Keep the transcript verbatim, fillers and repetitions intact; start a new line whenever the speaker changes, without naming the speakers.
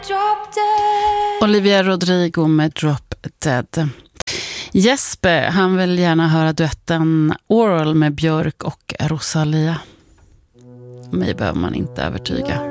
Drop Dead.
Olivia Rodrigo med Drop Dead. Jesper, han vill gärna höra duetten Oral med Björk och Rosalia. Mig behöver man inte övertyga.